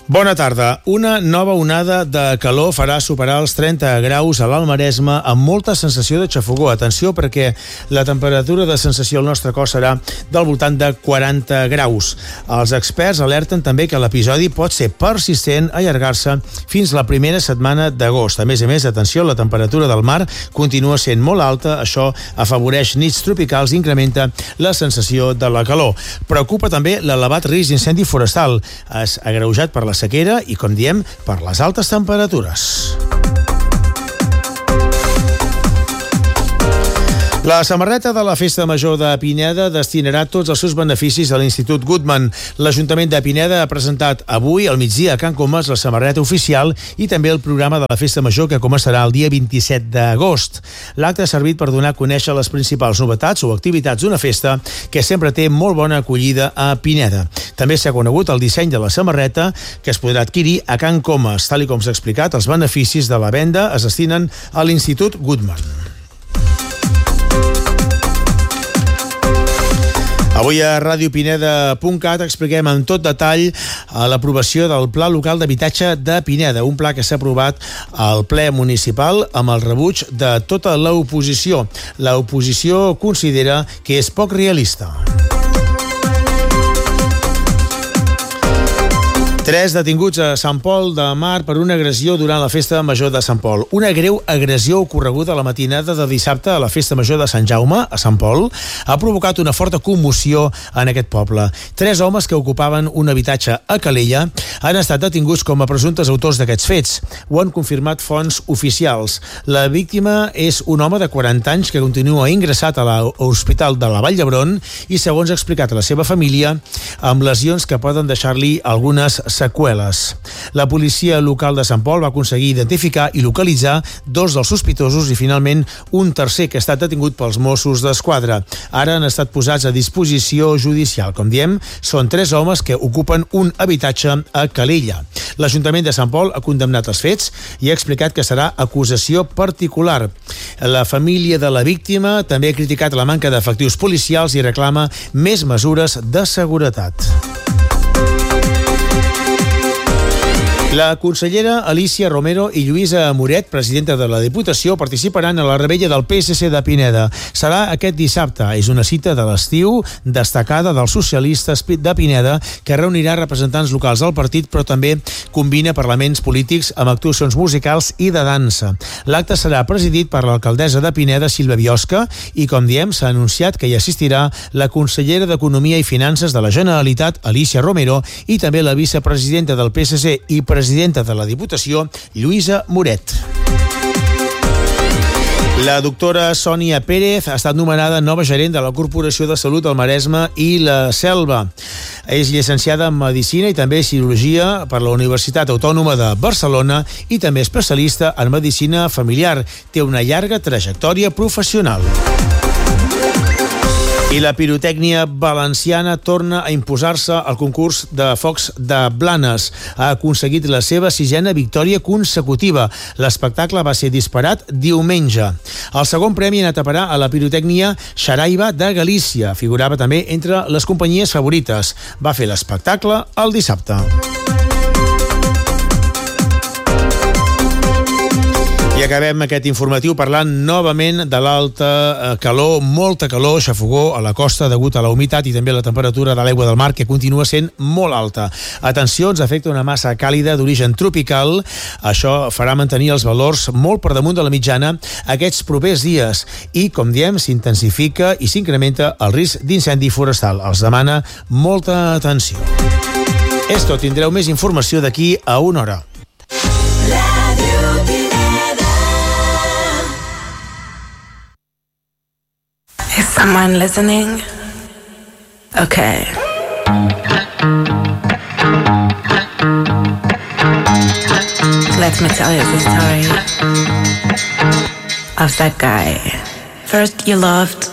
Bona tarda. Una nova onada de calor farà superar els 30 graus a l'Alt Maresme amb molta sensació de xafogor. Atenció, perquè la temperatura de sensació al nostre cos serà del voltant de 40 graus. Els experts alerten també que l'episodi pot ser persistent, allargar-se fins la primera setmana d'agost. A més, atenció, la temperatura del mar continua sent molt alta. Això afavoreix nits tropicals i incrementa la sensació de la calor. Preocupa també l'elevat risc d'incendi forestal. És agreujat per la sequera i, com diem, per les altes temperatures. La samarreta de la Festa Major de Pineda destinarà tots els seus beneficis a l'Institut Guttmann. L'Ajuntament de Pineda ha presentat avui al migdia a Can Comas la samarreta oficial i també el programa de la Festa Major, que començarà el dia 27 d'agost. L'acte ha servit per donar a conèixer les principals novetats o activitats d'una festa que sempre té molt bona acollida a Pineda. També s'ha conegut el disseny de la samarreta, que es podrà adquirir a Can Comas. Tal com s'ha explicat, els beneficis de la venda es destinen a l'Institut Guttmann. Avui a radiopineda.cat expliquem en tot detall l'aprovació del Pla Local d'Habitatge de Pineda, un pla que s'ha aprovat al ple municipal amb el rebuig de tota l'oposició. L'oposició considera que és poc realista. 3 detinguts a Sant Pol de Mar per una agressió durant la Festa Major de Sant Pol. Una greu agressió ocorreguda la matinada de dissabte a la Festa Major de Sant Jaume, a Sant Pol, ha provocat una forta commoció en aquest poble. 3 homes que ocupaven un habitatge a Calella han estat detinguts com a presumptes autors d'aquests fets. Ho han confirmat fonts oficials. La víctima és un home de 40 anys que continua ingressat a l'Hospital de la Vall d'Hebron i, segons ha explicat la seva família, amb lesions que poden deixar-li algunes seqüeles. La policia local de Sant Pol va aconseguir identificar i localitzar 2 dels sospitosos i, finalment, un tercer que ha estat detingut pels Mossos d'Esquadra. Ara han estat posats a disposició judicial. Com diem, són 3 homes que ocupen un habitatge a Calella. L'Ajuntament de Sant Pol ha condemnat els fets i ha explicat que serà acusació particular. La família de la víctima també ha criticat la manca d'efectius policials i reclama més mesures de seguretat. La consellera Alicia Romero i Lluïsa Moret, presidenta de la Diputació, participaran a la revetlla del PSC de Pineda. Serà aquest dissabte. És una cita de l'estiu destacada dels socialistes de Pineda que reunirà representants locals del partit, però també combina parlaments polítics amb actuacions musicals i de dansa. L'acte serà presidit per l'alcaldessa de Pineda, Sílvia Biosca, i, com diem, s'ha anunciat que hi assistirà la consellera d'Economia i Finances de la Generalitat, Alicia Romero, i també la vicepresidenta del PSC i presidenta de la Diputació, Lluïsa Moret. La doctora Sònia Pérez ha estat nomenada nova gerent de la Corporació de Salut del Maresme i la Selva. És llicenciada en Medicina i també Cirurgia per la Universitat Autònoma de Barcelona i també especialista en Medicina Familiar. Té una llarga trajectòria professional. I la pirotècnia valenciana torna a imposar-se al concurs de focs de Blanes. Ha aconseguit la seva 6ª victòria consecutiva. L'espectacle va ser disparat diumenge. El segon premi ha anat a parar a la pirotècnia Xaraiva de Galícia. Figurava també entre les companyies favorites. Va fer l'espectacle el dissabte. I acabem aquest informatiu parlant novament de l'alta calor, molta calor, xafogor a la costa degut a la humitat i també la temperatura de l'aigua del mar, que continua sent molt alta. Atenció, ens afecta una massa càlida d'origen tropical. Això farà mantenir els valors molt per damunt de la mitjana aquests propers dies i, com diem, s'intensifica i s'incrementa el risc d'incendi forestal. Els demana molta atenció. És tot, tindreu més informació d'aquí a una hora. Is someone listening? Okay. Let me tell you the story of that guy. First you loved,